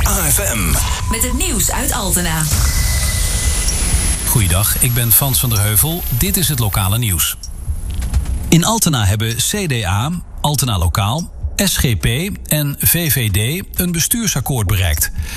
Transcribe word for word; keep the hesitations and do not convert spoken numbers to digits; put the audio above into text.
A F M. Met het nieuws uit Altena. Goeiedag, ik ben Frans van der Heuvel. Dit is het lokale nieuws. In Altena hebben C D A, Altena Lokaal, S G P en V V D een bestuursakkoord bereikt.